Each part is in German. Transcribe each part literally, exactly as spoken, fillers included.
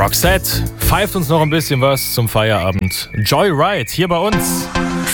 Roxette pfeift uns noch ein bisschen was zum Feierabend. Joyride hier bei uns.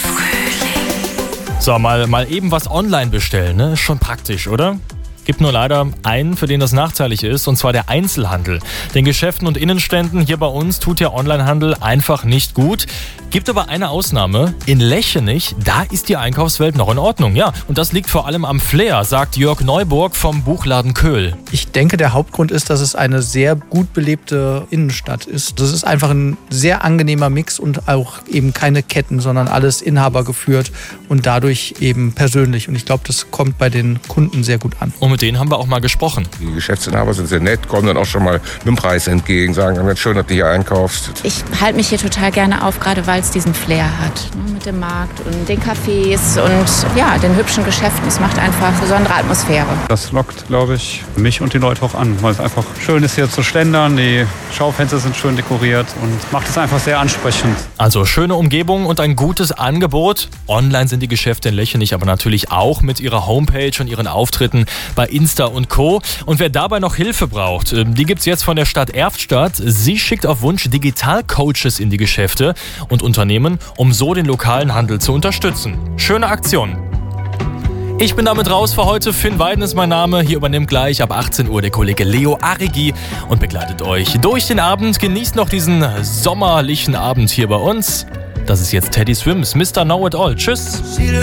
So, mal, mal eben was online bestellen, ne? Ist schon praktisch, oder? Gibt nur leider einen, für den das nachteilig ist, und zwar der Einzelhandel. Den Geschäften und Innenständen hier bei uns tut der Onlinehandel einfach nicht gut. Gibt aber eine Ausnahme. In Lechenich, da ist die Einkaufswelt noch in Ordnung. Ja, und das liegt vor allem am Flair, sagt Jörg Neuburg vom Buchladen Köhl. Ich denke, der Hauptgrund ist, dass es eine sehr gut belebte Innenstadt ist. Das ist einfach ein sehr angenehmer Mix und auch eben keine Ketten, sondern alles Inhaber geführt und dadurch eben persönlich. Und ich glaube, das kommt bei den Kunden sehr gut an. Und mit denen haben wir auch mal gesprochen. Die Geschäftsinhaber sind sehr nett, kommen dann auch schon mal mit dem Preis entgegen, sagen, ganz schön, dass du hier einkaufst. Ich halte mich hier total gerne auf, gerade weil es diesen Flair hat, ne, mit dem Markt und den Cafés und ja, den hübschen Geschäften. Es macht einfach besondere Atmosphäre. Das lockt, glaube ich, mich und die Leute auch an, weil es einfach schön ist, hier zu schlendern. Die Schaufenster sind schön dekoriert und macht es einfach sehr ansprechend. Also schöne Umgebung und ein gutes Angebot. Online sind die Geschäfte in Lechenich aber natürlich auch mit ihrer Homepage und ihren Auftritten bei Insta und Co. Und wer dabei noch Hilfe braucht, die gibt's jetzt von der Stadt Erftstadt. Sie schickt auf Wunsch Digitalcoaches in die Geschäfte und Unternehmen, um so den lokalen Handel zu unterstützen. Schöne Aktion. Ich bin damit raus für heute. Finn Weiden ist mein Name. Hier übernimmt gleich ab achtzehn Uhr der Kollege Leo Arrigi und begleitet euch durch den Abend. Genießt noch diesen sommerlichen Abend hier bei uns. Das ist jetzt Teddy Swims, Mister Know It All. Tschüss.